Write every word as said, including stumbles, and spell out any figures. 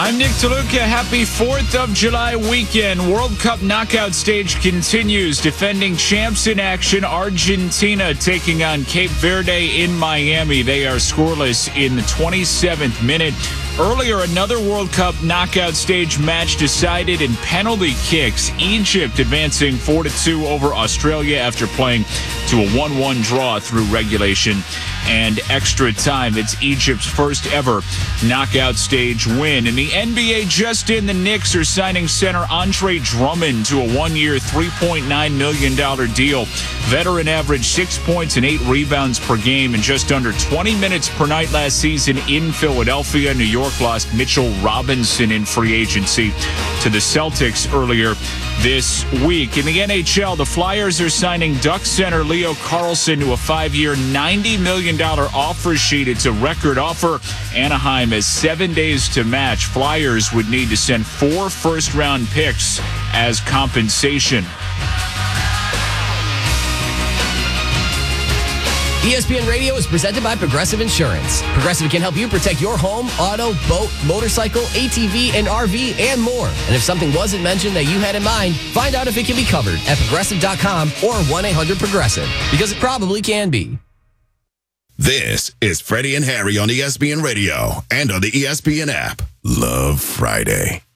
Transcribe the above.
I'm Nick DeLuca. Happy fourth of July weekend. World Cup knockout stage continues. Defending champs in action. Argentina taking on Cape Verde in Miami. They are scoreless in the twenty-seventh minute. Earlier, another World Cup knockout stage match decided in penalty kicks. Egypt advancing four to two over Australia after playing to a one one draw through regulation and extra time. It's Egypt's first ever knockout stage win. In the N B A, just in, the Knicks are signing center Andre Drummond to a one-year, three point nine million dollars deal. Veteran averaged six points and eight rebounds per game in just under twenty minutes per night last season in Philadelphia. New York lost Mitchell Robinson in free agency to the Celtics earlier this week. In the N H L, the Flyers are signing Duck center Leo Carlsson to a five-year, ninety million dollars offer sheet. It's a record offer. Anaheim has seven days to match. Flyers would need to send four first-round picks as compensation. E S P N Radio is presented by Progressive Insurance. Progressive can help you protect your home, auto, boat, motorcycle, A T V, and R V, and more. And if something wasn't mentioned that you had in mind, find out if it can be covered at progressive dot com or one eight hundred progressive, because it probably can be. This is Freddie and Harry on E S P N Radio and on the E S P N app. Love Friday.